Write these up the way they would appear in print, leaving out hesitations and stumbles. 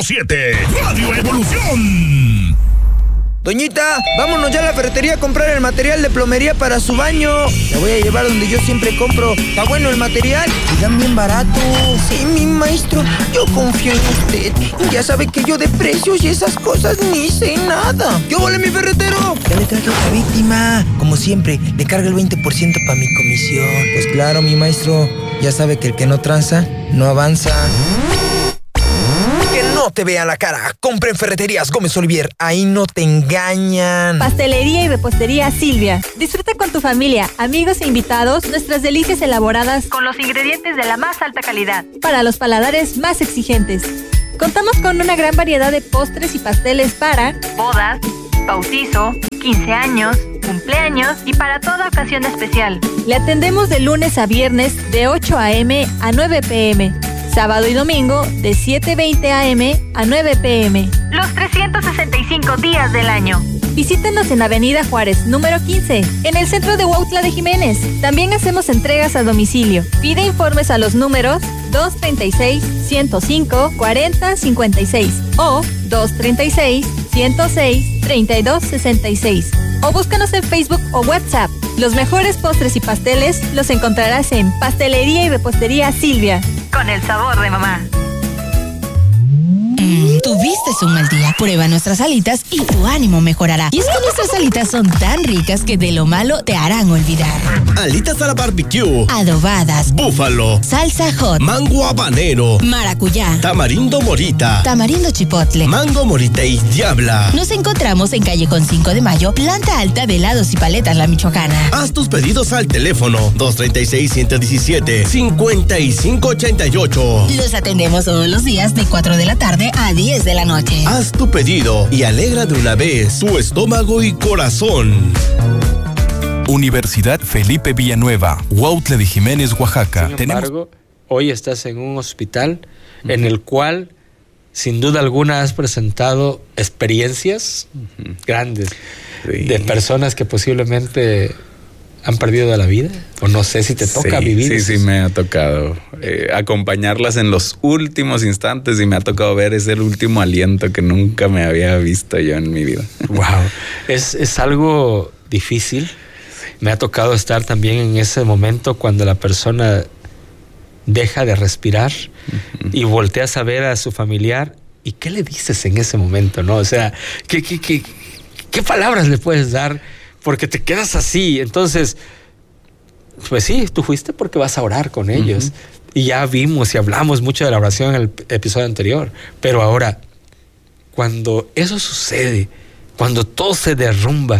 100.7 Radio Evolución. Doñita, vámonos ya a la ferretería a comprar el material de plomería para su baño. La voy a llevar donde yo siempre compro. Está bueno el material y dan bien barato. Sí, mi maestro, yo confío en usted. Ya sabe que yo de precios y esas cosas ni sé nada. ¡Yo volé mi ferretero! Ya le traje otra víctima. Como siempre, le cargo el 20% para mi comisión. Pues claro, mi maestro, ya sabe que el que no tranza, no avanza. No te vean la cara. Compra en Ferreterías Gómez Olivier. Ahí no te engañan. Pastelería y repostería Silvia. Disfruta con tu familia, amigos e invitados nuestras delicias elaboradas con los ingredientes de la más alta calidad para los paladares más exigentes. Contamos con una gran variedad de postres y pasteles para bodas, bautizo, 15 años, cumpleaños y para toda ocasión especial. Le atendemos de lunes a viernes de 8 a.m. a 9 p.m. Sábado y domingo de 7:20 a.m. a 9 p.m. Los 365 días del año. Visítenos en Avenida Juárez, número 15, en el centro de Huautla de Jiménez. También hacemos entregas a domicilio. Pide informes a los números 236-105-4056 o 236-106-3266. O búscanos en Facebook o WhatsApp. Los mejores postres y pasteles los encontrarás en Pastelería y Repostería Silvia. Con el sabor de mamá. Tuviste un mal día. Prueba nuestras alitas y tu ánimo mejorará. Y es que nuestras alitas son tan ricas que de lo malo te harán olvidar. Alitas a la barbecue, adobadas, búfalo, salsa hot, mango habanero, maracuyá, tamarindo morita, tamarindo chipotle, mango morita y diabla. Nos encontramos en Callejón 5 de Mayo, planta alta de helados y paletas La Michoacana. Haz tus pedidos al teléfono 236-117-5588. Los atendemos todos los días de 4 de la tarde a 10 de la noche. Haz tu pedido y alegra de una vez tu estómago y corazón. Universidad Felipe Villanueva, Huautla de Jiménez, Oaxaca. Sin embargo, hoy estás en un hospital en el cual, sin duda alguna, has presentado experiencias grandes de personas que posiblemente han perdido la vida, o no sé si te toca vivir. Sí, me ha tocado acompañarlas en los últimos instantes y me ha tocado ver ese último aliento que nunca me había visto yo en mi vida. Wow, es algo difícil. Me ha tocado estar también en ese momento cuando la persona deja de respirar y volteas a ver a su familiar y ¿qué le dices en ese momento, no? O sea, ¿qué palabras le puedes dar? Porque te quedas así. Entonces, pues sí, tú fuiste porque vas a orar con ellos. Y ya vimos y hablamos mucho de la oración en el episodio anterior. Pero ahora, cuando eso sucede, cuando todo se derrumba,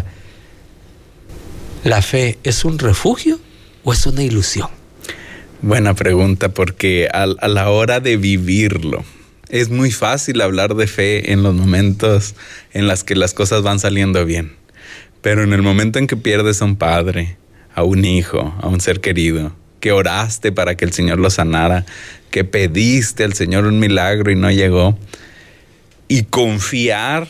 ¿la fe es un refugio o es una ilusión? Buena pregunta, porque a la hora de vivirlo, es muy fácil hablar de fe en los momentos en los que las cosas van saliendo bien. Pero en el momento en que pierdes a un padre, a un hijo, a un ser querido, que oraste para que el Señor lo sanara, que pediste al Señor un milagro y no llegó, y confiar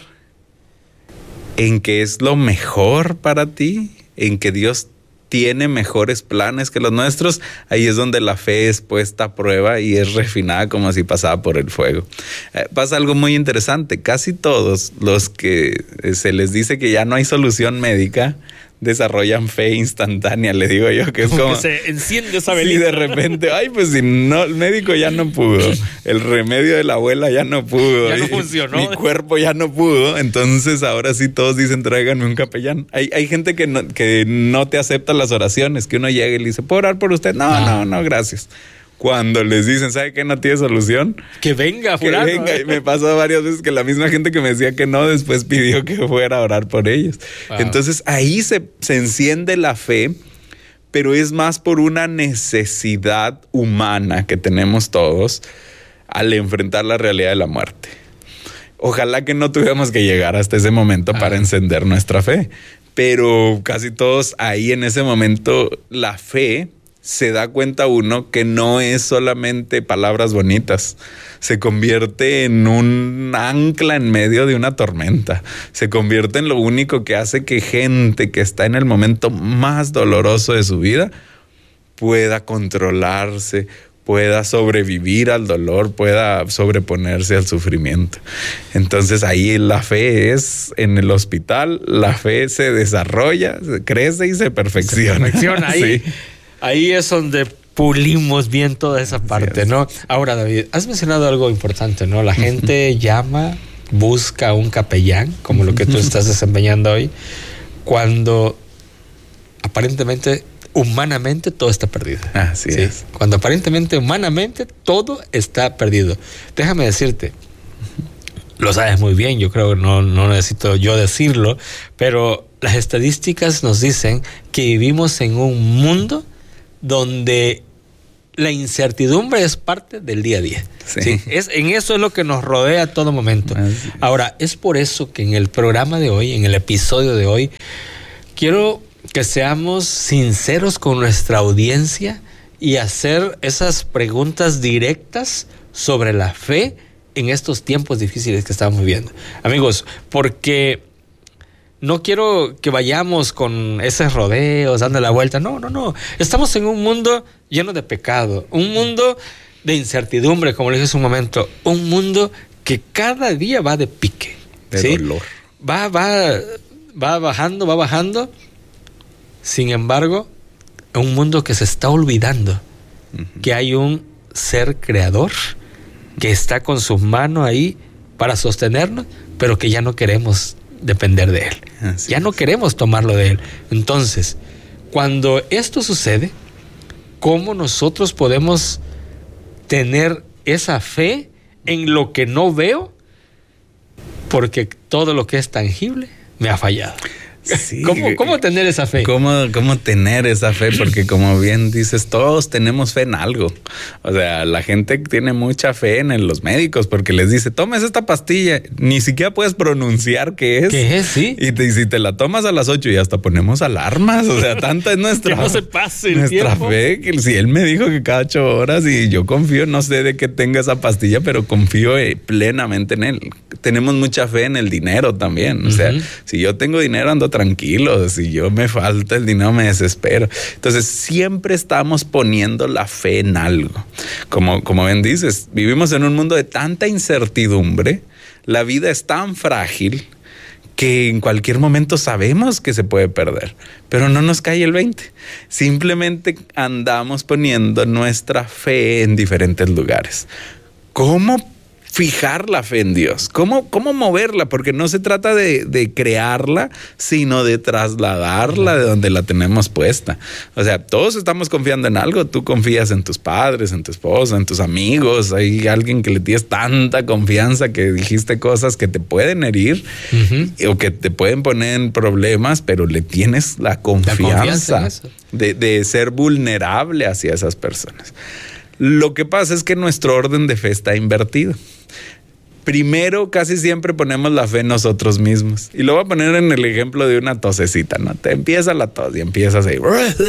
en que es lo mejor para ti, en que Dios tiene mejores planes que los nuestros, ahí es donde la fe es puesta a prueba y es refinada como si pasaba por el fuego. Pasa algo muy interesante, casi todos los que se les dice que ya no hay solución médica, desarrollan fe instantánea, le digo yo, que es como que se enciende esa velita. Sí, de repente, ay, pues si no, el médico ya no pudo, el remedio de la abuela ya no pudo, ya no funcionó, mi cuerpo ya no pudo, entonces ahora sí todos dicen, tráiganme un capellán. Hay gente que no te acepta las oraciones, que uno llega y le dice, ¿puedo orar por usted? No, gracias. Cuando les dicen, ¿sabe qué? No tiene solución. Que venga, fulano. Que venga. Y me pasó varias veces que la misma gente que me decía que no, después pidió que fuera a orar por ellos. Wow. Entonces ahí se enciende la fe, pero es más por una necesidad humana que tenemos todos al enfrentar la realidad de la muerte. Ojalá que no tuviéramos que llegar hasta ese momento para encender nuestra fe. Pero casi todos ahí en ese momento la fe se da cuenta uno que no es solamente palabras bonitas, se convierte en un ancla en medio de una tormenta, se convierte en lo único que hace que gente que está en el momento más doloroso de su vida pueda controlarse, pueda sobrevivir al dolor, pueda sobreponerse al sufrimiento. Entonces ahí la fe es en el hospital, la fe se desarrolla, crece y se perfecciona. Ahí, sí. Ahí es donde pulimos bien toda esa parte, ¿no? Ahora, David, has mencionado algo importante, ¿no? La gente llama, busca un capellán, como lo que tú estás desempeñando hoy, cuando aparentemente, humanamente, todo está perdido. Así es. Cuando aparentemente, humanamente, todo está perdido. Déjame decirte, lo sabes muy bien, yo creo que no necesito yo decirlo, pero las estadísticas nos dicen que vivimos en un mundo donde la incertidumbre es parte del día a día. Sí. En eso es lo que nos rodea a todo momento. Ahora, es por eso que en el programa de hoy, en el episodio de hoy, quiero que seamos sinceros con nuestra audiencia y hacer esas preguntas directas sobre la fe en estos tiempos difíciles que estamos viviendo. Amigos, porque no quiero que vayamos con esos rodeos, dando la vuelta. No. Estamos en un mundo lleno de pecado, un mundo de incertidumbre, como le dije hace un momento, un mundo que cada día va de pique. De dolor. Va bajando. Sin embargo, un mundo que se está olvidando que hay un ser creador que está con sus manos ahí para sostenernos, pero que ya no queremos depender de él. Ya no queremos tomarlo de él. Entonces, cuando esto sucede, ¿cómo nosotros podemos tener esa fe en lo que no veo? Porque todo lo que es tangible me ha fallado. Sí. ¿Cómo tener esa fe? ¿Cómo tener esa fe? Porque como bien dices, todos tenemos fe en algo. O sea, la gente tiene mucha fe en los médicos porque les dice, tomes esta pastilla. Ni siquiera puedes pronunciar qué es. ¿Qué es? Sí. Y si te la tomas a las 8 y hasta ponemos alarmas. O sea, tanta es nuestra, que no se pase el nuestra tiempo. fe. Que si él me dijo que cada 8 horas y yo confío, no sé de qué tenga esa pastilla, pero confío plenamente en él. Tenemos mucha fe en el dinero también. O sea, si yo tengo dinero ando tranquilo, si yo me falta el dinero me desespero. Entonces siempre estamos poniendo la fe en algo. Como bien dices, vivimos en un mundo de tanta incertidumbre, la vida es tan frágil que en cualquier momento sabemos que se puede perder, pero no nos cae el 20. Simplemente andamos poniendo nuestra fe en diferentes lugares. ¿Cómo fijar la fe en Dios? ¿Cómo moverla? Porque no se trata de crearla, sino de trasladarla de donde la tenemos puesta. O sea, todos estamos confiando en algo. Tú confías en tus padres, en tu esposa, en tus amigos. Hay alguien que le tienes tanta confianza que dijiste cosas que te pueden herir o que te pueden poner en problemas, pero le tienes la confianza de ser vulnerable hacia esas personas. Lo que pasa es que nuestro orden de fe está invertido. Primero, casi siempre ponemos la fe en nosotros mismos. Y lo voy a poner en el ejemplo de una tosecita, ¿no? Te empieza la tos y empiezas ahí.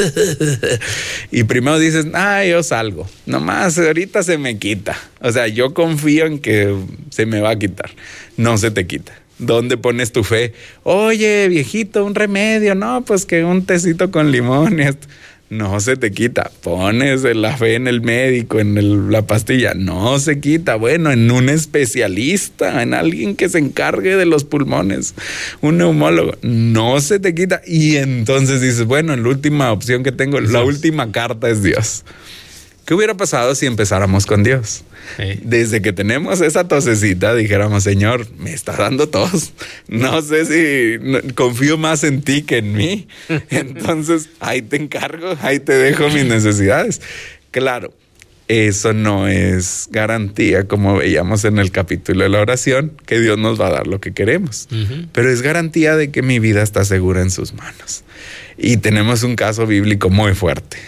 Y primero dices, yo salgo. Nomás ahorita se me quita. O sea, yo confío en que se me va a quitar. No se te quita. ¿Dónde pones tu fe? Oye, viejito, un remedio. No, pues que un tecito con limón y esto. No se te quita. Pones la fe en el médico, en la pastilla. No se quita. Bueno, en un especialista, en alguien que se encargue de los pulmones, un neumólogo. No se te quita. Y entonces dices, bueno, la última opción que tengo, la última carta es Dios. ¿Qué hubiera pasado si empezáramos con Dios? Sí. Desde que tenemos esa tosecita, dijéramos, Señor, me está dando tos. No sé si confío más en ti que en mí. Entonces, ahí te encargo, ahí te dejo mis necesidades. Claro, eso no es garantía, como veíamos en el capítulo de la oración, que Dios nos va a dar lo que queremos. Pero es garantía de que mi vida está segura en sus manos. Y tenemos un caso bíblico muy fuerte.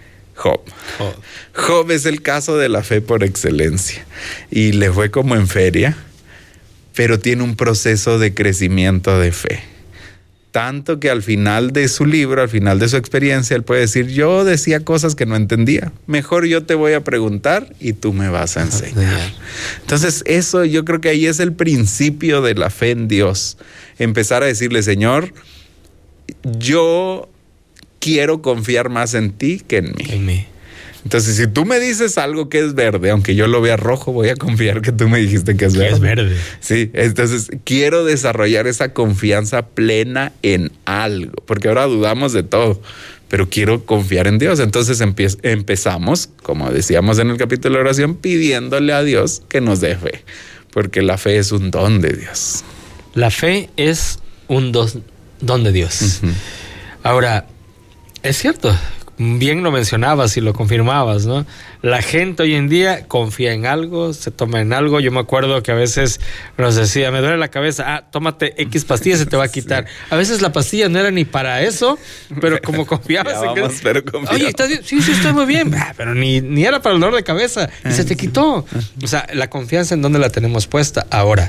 Job es el caso de la fe por excelencia y le fue como en feria, pero tiene un proceso de crecimiento de fe. Tanto que al final de su libro, al final de su experiencia, él puede decir, yo decía cosas que no entendía. Mejor yo te voy a preguntar y tú me vas a enseñar. Entonces eso yo creo que ahí es el principio de la fe en Dios. Empezar a decirle, Señor, yo quiero confiar más en ti que en mí. Entonces, si tú me dices algo que es verde, aunque yo lo vea rojo, voy a confiar que tú me dijiste que es verde. Es verde. Sí, entonces quiero desarrollar esa confianza plena en algo, porque ahora dudamos de todo, pero quiero confiar en Dios. Entonces empezamos, como decíamos en el capítulo de oración, pidiéndole a Dios que nos dé fe, porque la fe es un don de Dios. La fe es un don de Dios. Uh-huh. Ahora, es cierto, bien lo mencionabas y lo confirmabas, ¿no? La gente hoy en día confía en algo, se toma en algo. Yo me acuerdo que a veces nos decía, me duele la cabeza, tómate X pastilla, se te va a quitar. Sí. A veces la pastilla no era ni para eso, pero como confiabas en que... pero confiabas. Oye, ¿estás bien? Sí, estoy muy bien. Pero ni era para el dolor de cabeza y se te quitó. O sea, la confianza, ¿en dónde la tenemos puesta? Ahora,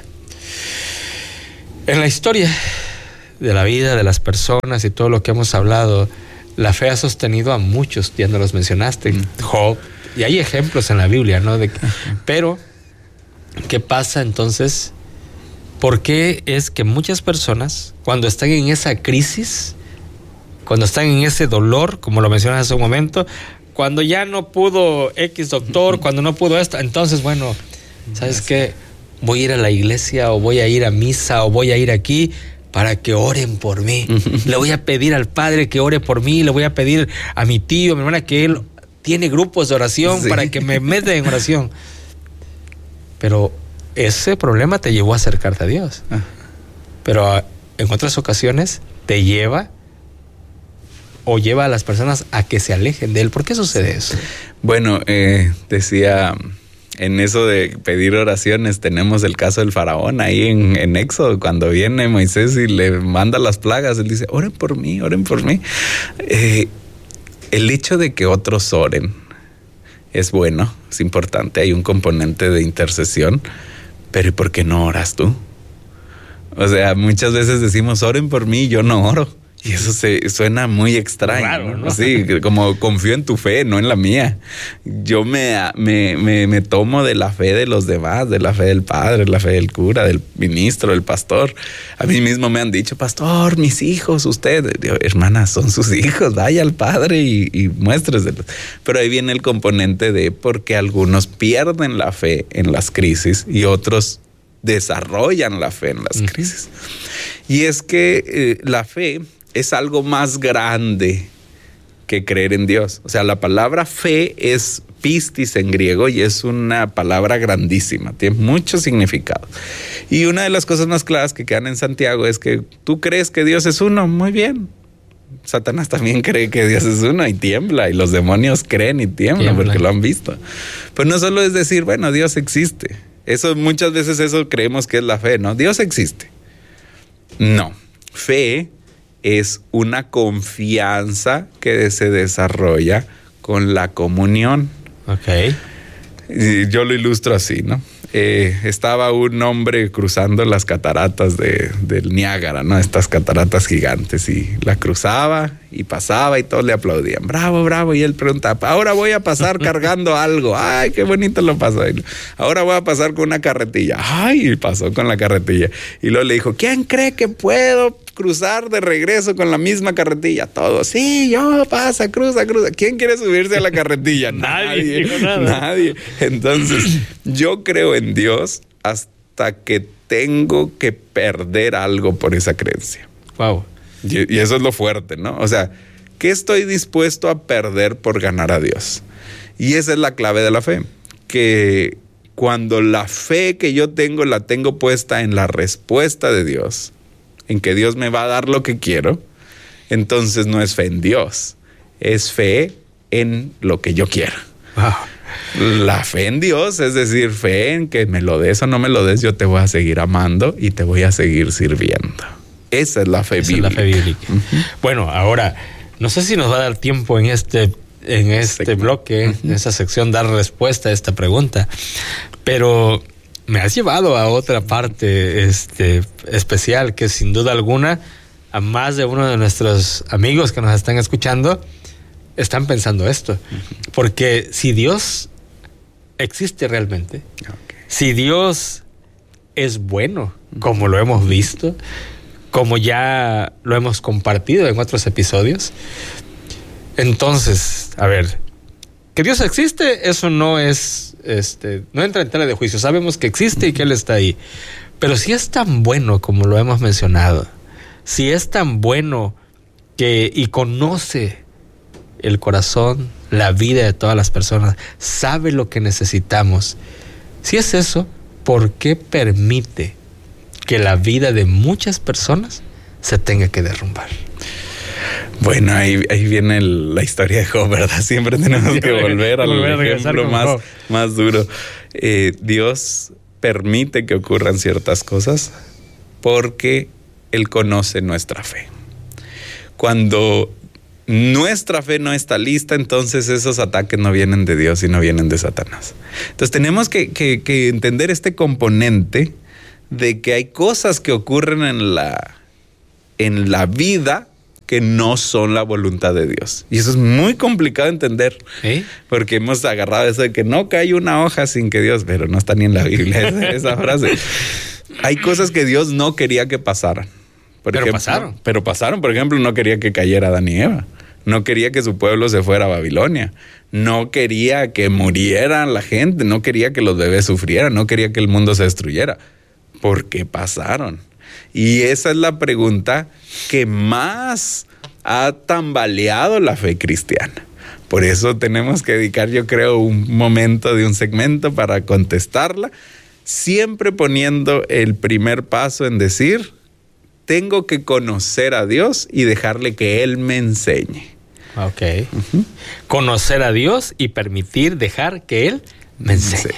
en la historia de la vida de las personas y todo lo que hemos hablado, la fe ha sostenido a muchos, ya no los mencionaste, Job, y hay ejemplos en la Biblia, ¿no? Pero, ¿qué pasa entonces? ¿Por qué es que muchas personas, cuando están en esa crisis, cuando están en ese dolor, como lo mencionas hace un momento, cuando ya no pudo X doctor, cuando no pudo esto, entonces, bueno, ¿sabes qué? Voy a ir a la iglesia, o voy a ir a misa, o voy a ir aquí, para que oren por mí. Le voy a pedir al Padre que ore por mí, le voy a pedir a mi tío, a mi hermana, que él tiene grupos de oración, sí, para que me meta en oración. Pero ese problema te llevó a acercarte a Dios. Pero en otras ocasiones te lleva o lleva a las personas a que se alejen de él. ¿Por qué sucede eso? Bueno, decía... En eso de pedir oraciones, tenemos el caso del faraón ahí en Éxodo, cuando viene Moisés y le manda las plagas, él dice, oren por mí, oren por mí. El hecho de que otros oren es bueno, es importante, hay un componente de intercesión, pero ¿y por qué no oras tú? O sea, muchas veces decimos, oren por mí, yo no oro. Y eso suena muy extraño, claro, ¿no? Sí, como confío en tu fe, no en la mía. Yo me tomo de la fe de los demás, de la fe del padre, la fe del cura, del ministro, del pastor. A mí mismo me han dicho, pastor, mis hijos, usted. Digo, hermana, son sus hijos, vaya al padre y muéstreselos. Pero ahí viene el componente de porque algunos pierden la fe en las crisis y otros desarrollan la fe en las crisis. Y es que la fe es algo más grande que creer en Dios. O sea, la palabra fe es pistis en griego y es una palabra grandísima, tiene mucho significado. Y una de las cosas más claras que quedan en Santiago es que tú crees que Dios es uno, muy bien. Satanás también cree que Dios es uno y tiembla, y los demonios creen y tiemblan porque lo han visto. Pues no solo es decir, bueno, Dios existe. Eso muchas veces eso creemos que es la fe, ¿no? Dios existe. No, fe es una confianza que se desarrolla con la comunión. Ok. Yo lo ilustro así, ¿no? Estaba un hombre cruzando las cataratas del Niágara, ¿no? Estas cataratas gigantes, y la cruzaba y pasaba y todos le aplaudían. Bravo, bravo. Y él preguntaba, ahora voy a pasar cargando algo. Ay, qué bonito lo pasó. Ahora voy a pasar con una carretilla. Ay, y pasó con la carretilla. Y luego le dijo, ¿quién cree que puedo cruzar de regreso con la misma carretilla? Todos, sí, yo, pasa, cruza. ¿Quién quiere subirse a la carretilla? Nadie. Entonces, yo creo en Dios hasta que tengo que perder algo por esa creencia. Wow. Y eso es lo fuerte, ¿no? O sea, ¿qué estoy dispuesto a perder por ganar a Dios? Y esa es la clave de la fe, que cuando la fe que yo tengo la tengo puesta en la respuesta de Dios, en que Dios me va a dar lo que quiero, entonces no es fe en Dios, es fe en lo que yo quiero. Wow. La fe en Dios, es decir, fe en que me lo des o no me lo des, yo te voy a seguir amando y te voy a seguir sirviendo. Esa es la fe bíblica. Es la fe bíblica. Uh-huh. Bueno, ahora, no sé si nos va a dar tiempo en este bloque, en esta sección, dar respuesta a esta pregunta, pero me has llevado a otra parte especial que sin duda alguna a más de uno de nuestros amigos que nos están escuchando están pensando esto. Porque si Dios existe realmente, si Dios es bueno, como lo hemos visto, como ya lo hemos compartido en otros episodios, entonces, a ver, Que Dios existe, eso no es, no entra en tela de juicio. Sabemos que existe y que Él está ahí. Pero si es tan bueno como lo hemos mencionado, si es tan bueno y conoce el corazón, la vida de todas las personas, sabe lo que necesitamos. Si es eso, ¿por qué permite que la vida de muchas personas se tenga que derrumbar? Bueno, ahí viene la historia de Job, ¿verdad? Siempre tenemos que volver al ejemplo más duro. Dios permite que ocurran ciertas cosas porque Él conoce nuestra fe. Cuando nuestra fe no está lista, entonces esos ataques no vienen de Dios, sino vienen de Satanás. Entonces tenemos que entender este componente de que hay cosas que ocurren en la vida que no son la voluntad de Dios. Y eso es muy complicado de entender. Porque hemos agarrado eso de que no cae una hoja sin que Dios, pero no está ni en la Biblia esa frase. Hay cosas que Dios no quería que pasaran. Pero pasaron. Por ejemplo, no quería que cayera Adán y Eva. No quería que su pueblo se fuera a Babilonia. No quería que muriera la gente. No quería que los bebés sufrieran. No quería que el mundo se destruyera. ¿Por qué pasaron? Y esa es la pregunta que más ha tambaleado la fe cristiana. Por eso tenemos que dedicar, yo creo, un momento de un segmento para contestarla, siempre poniendo el primer paso en decir, tengo que conocer a Dios y dejarle que Él me enseñe. Ok. Conocer a Dios y dejar que Él me enseñe.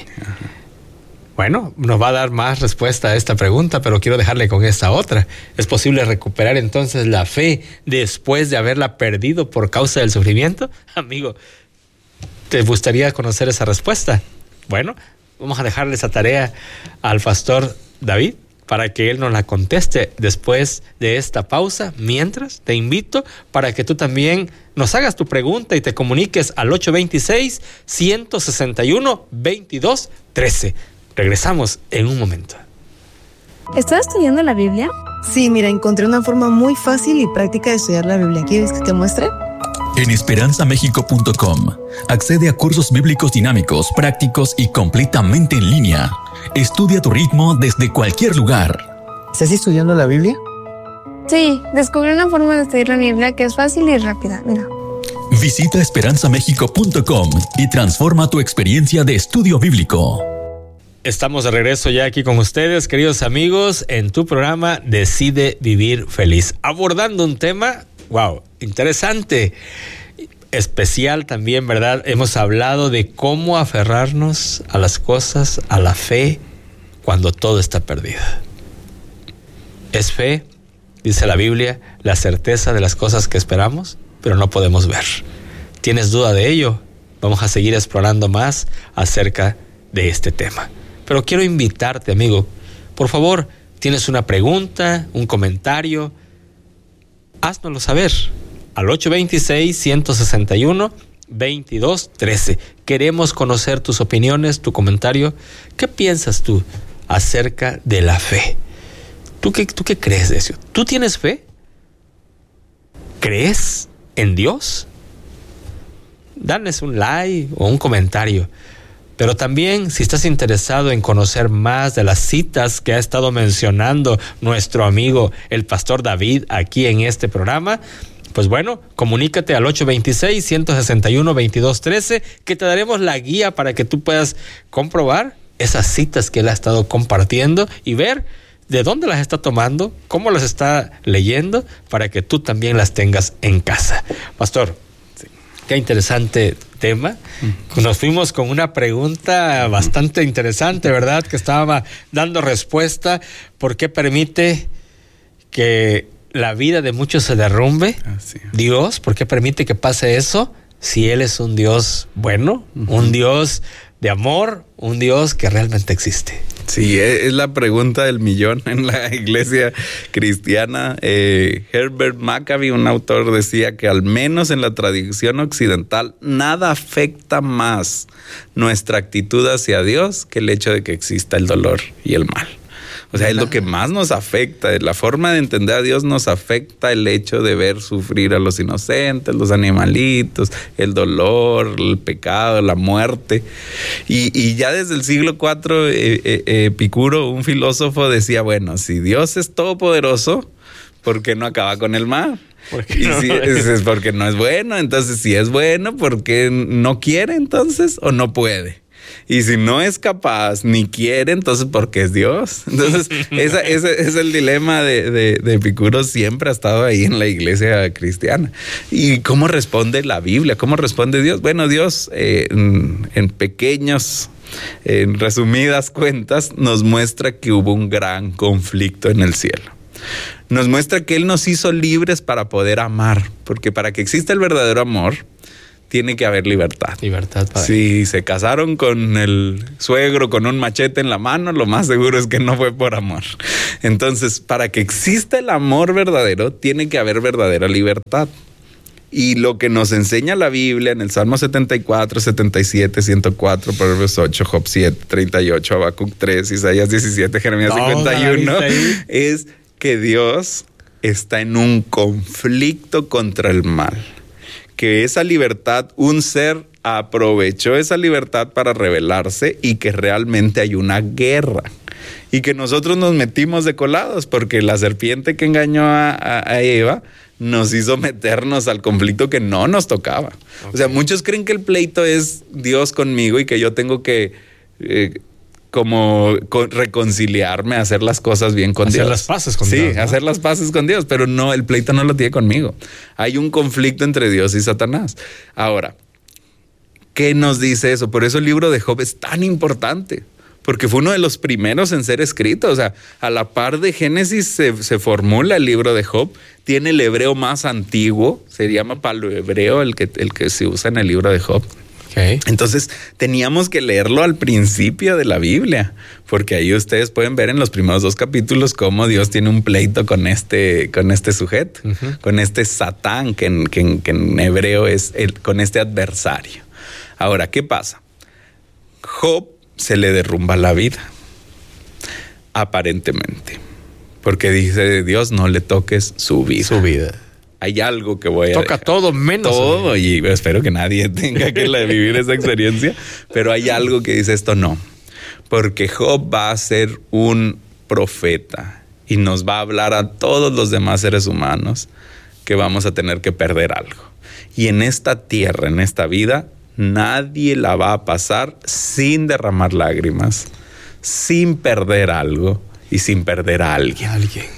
Bueno, nos va a dar más respuesta a esta pregunta, pero quiero dejarle con esta otra. ¿Es posible recuperar entonces la fe después de haberla perdido por causa del sufrimiento? Amigo, ¿te gustaría conocer esa respuesta? Bueno, vamos a dejarle esa tarea al pastor David para que él nos la conteste después de esta pausa. Mientras, te invito para que tú también nos hagas tu pregunta y te comuniques al 826-161-2213. Regresamos en un momento. ¿Estás estudiando la Biblia? Sí, mira, encontré una forma muy fácil y práctica de estudiar la Biblia. ¿Quieres que te muestre? En esperanzamexico.com accede a cursos bíblicos dinámicos, prácticos y completamente en línea. Estudia a tu ritmo desde cualquier lugar. ¿Estás estudiando la Biblia? Sí, descubrí una forma de estudiar la Biblia que es fácil y rápida. Mira. Visita esperanzamexico.com y transforma tu experiencia de estudio bíblico. Estamos de regreso ya aquí con ustedes, queridos amigos, en tu programa Decide Vivir Feliz, abordando un tema, interesante, especial también, ¿verdad? Hemos hablado de cómo aferrarnos a las cosas, a la fe, cuando todo está perdido. Es fe, dice la Biblia, la certeza de las cosas que esperamos, pero no podemos ver. ¿Tienes duda de ello? Vamos a seguir explorando más acerca de este tema. Pero quiero invitarte, amigo, por favor, tienes una pregunta, un comentario, háznoslo saber al 826-161-2213. Queremos conocer tus opiniones, tu comentario. ¿Qué piensas tú acerca de la fe? ¿Tú qué crees de eso? ¿Tú tienes fe? ¿Crees en Dios? Danos un like o un comentario. Pero también, si estás interesado en conocer más de las citas que ha estado mencionando nuestro amigo el pastor David aquí en este programa, pues bueno, comunícate al 826-161-2213, que te daremos la guía para que tú puedas comprobar esas citas que él ha estado compartiendo y ver de dónde las está tomando, cómo las está leyendo, para que tú también las tengas en casa. Pastor, qué interesante tema. Nos fuimos con una pregunta bastante interesante, ¿verdad? Que estaba dando respuesta. ¿Por qué permite que la vida de muchos se derrumbe? Dios, ¿por qué permite que pase eso? Si Él es un Dios bueno, un Dios de amor, un Dios que realmente existe. Sí, es la pregunta del millón en la iglesia cristiana. Herbert Maccabee, un autor, decía que al menos en la tradición occidental nada afecta más nuestra actitud hacia Dios que el hecho de que exista el dolor y el mal. O sea, es lo que más nos afecta. La forma de entender a Dios nos afecta el hecho de ver sufrir a los inocentes, los animalitos, el dolor, el pecado, la muerte. Y ya desde el siglo IV, Epicuro, un filósofo, decía, bueno, si Dios es todopoderoso, ¿por qué no acaba con el mal? Y si es porque no es bueno. Entonces, si es bueno, ¿por qué no quiere entonces o no puede? Y si no es capaz ni quiere, entonces ¿por qué es Dios? Entonces, ese es el dilema de Epicuro, siempre ha estado ahí en la iglesia cristiana. ¿Y cómo responde la Biblia? ¿Cómo responde Dios? Bueno, Dios en pequeños, en resumidas cuentas, nos muestra que hubo un gran conflicto en el cielo. Nos muestra que Él nos hizo libres para poder amar, porque para que exista el verdadero amor, tiene que haber libertad. Libertad, padre. Si se casaron con el suegro con un machete en la mano, lo más seguro es que no fue por amor. Entonces, para que exista el amor verdadero, tiene que haber verdadera libertad. Y lo que nos enseña la Biblia en el Salmo 74, 77, 104, Proverbios 8, Job 7, 38, Habacuc 3, Isaías 17, Jeremías 51, es que Dios está en un conflicto contra el mal. Que esa libertad, un ser aprovechó esa libertad para rebelarse y que realmente hay una guerra. Y que nosotros nos metimos de colados porque la serpiente que engañó a Eva nos hizo meternos al conflicto que no nos tocaba. Okay. O sea, muchos creen que el pleito es Dios conmigo y que yo tengo que reconciliarme, hacer las cosas bien con Dios. Hacer las paces con Dios. Sí, hacer las paces con Dios, pero no, el pleito no lo tiene conmigo. Hay un conflicto entre Dios y Satanás. Ahora, ¿qué nos dice eso? Por eso el libro de Job es tan importante, porque fue uno de los primeros en ser escrito. O sea, a la par de Génesis se formula el libro de Job. Tiene el hebreo más antiguo, se llama paleohebreo el que se usa en el libro de Job. Okay. Entonces teníamos que leerlo al principio de la Biblia, porque ahí ustedes pueden ver en los primeros 2 capítulos cómo Dios tiene un pleito con este sujeto, con este Satán, que en hebreo es con este adversario. Ahora, ¿qué pasa? Job se le derrumba la vida, aparentemente, porque dice Dios, no le toques su vida. Hay algo que voy a toca dejar. Todo menos todo, y espero que nadie tenga que vivir esa experiencia, pero hay algo que dice esto no, porque Job va a ser un profeta y nos va a hablar a todos los demás seres humanos que vamos a tener que perder algo. Y en esta tierra, en esta vida, nadie la va a pasar sin derramar lágrimas, sin perder algo y sin perder a alguien.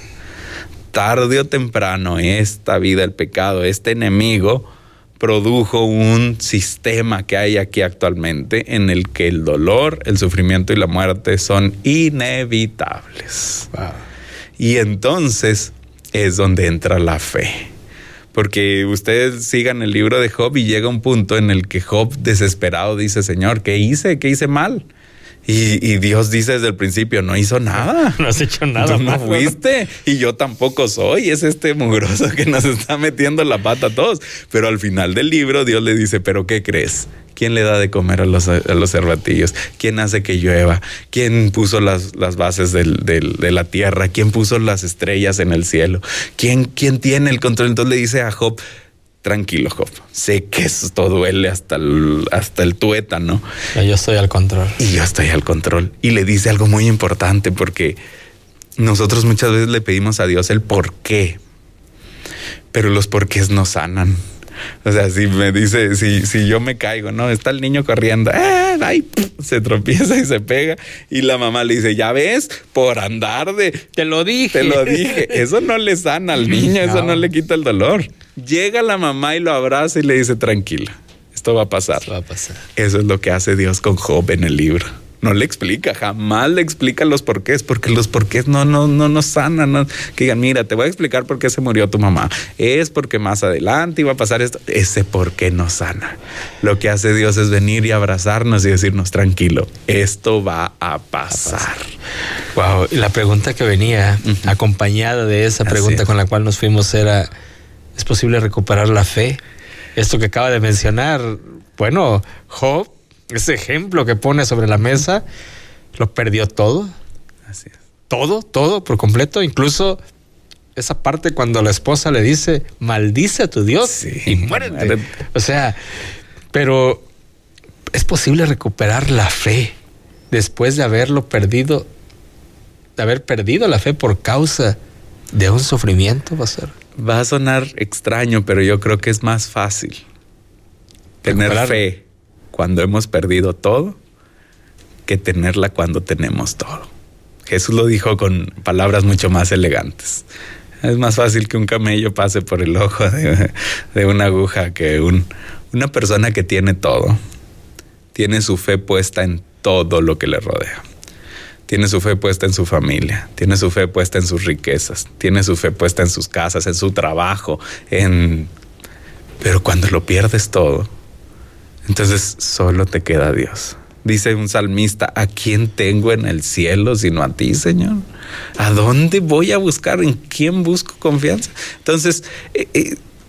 Tarde o temprano, esta vida, el pecado, este enemigo, produjo un sistema que hay aquí actualmente en el que el dolor, el sufrimiento y la muerte son inevitables. Wow. Y entonces es donde entra la fe. Porque ustedes sigan el libro de Job y llega un punto en el que Job, desesperado, dice, Señor, ¿qué hice? ¿Qué hice mal? Y Dios dice desde el principio, no hizo nada. No has hecho nada. Tú no fuiste y yo tampoco soy. Es este mugroso que nos está metiendo la pata a todos. Pero al final del libro Dios le dice, ¿pero qué crees? ¿Quién le da de comer a los cervatillos? ¿Quién hace que llueva? ¿Quién puso las bases de la tierra? ¿Quién puso las estrellas en el cielo? ¿Quién tiene el control? Entonces le dice a Job, tranquilo, Job, sé que esto duele hasta el tuétano. Yo estoy al control. Y yo estoy al control. Y le dice algo muy importante, porque nosotros muchas veces le pedimos a Dios el por qué, pero los porqués nos sanan. O sea, si me dice, si yo me caigo, ¿no? Está el niño corriendo, ay, se tropieza y se pega. Y la mamá le dice, ya ves, por andar de... Te lo dije. Eso no le sana al niño, eso no le quita el dolor. Llega la mamá y lo abraza y le dice, tranquila, esto va a pasar. Eso es lo que hace Dios con Job en el libro. No le explica, jamás le explica los porqués, porque los porqués no nos sanan. No. Que digan, mira, te voy a explicar por qué se murió tu mamá. Es porque más adelante iba a pasar esto. Ese porqué nos sana. Lo que hace Dios es venir y abrazarnos y decirnos, tranquilo, esto va a pasar. Wow, y la pregunta que venía acompañada de esa pregunta con la cual nos fuimos era, ¿es posible recuperar la fe? Esto que acaba de mencionar, bueno, Job, ese ejemplo que pone sobre la mesa, lo perdió todo. Así es. todo por completo, incluso esa parte cuando la esposa le dice, maldice a tu Dios y muérete. O sea, pero es posible recuperar la fe después de haberlo perdido, de haber perdido la fe por causa de un sufrimiento, pastor. Va a sonar extraño, pero yo creo que es más fácil tener fe cuando hemos perdido todo que tenerla cuando tenemos todo. Jesús lo dijo con palabras mucho más elegantes. Es más fácil que un camello pase por el ojo de una aguja que una persona que tiene todo. Tiene su fe puesta en todo lo que le rodea. Tiene su fe puesta en su familia, tiene su fe puesta en sus riquezas, tiene su fe puesta en sus casas, en su trabajo, Pero cuando lo pierdes todo, entonces solo te queda Dios. Dice un salmista, ¿a quién tengo en el cielo sino a ti, Señor? ¿A dónde voy a buscar? ¿En quién busco confianza? Entonces,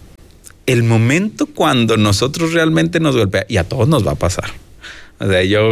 el momento cuando nosotros realmente nos golpea, y a todos nos va a pasar. O sea, yo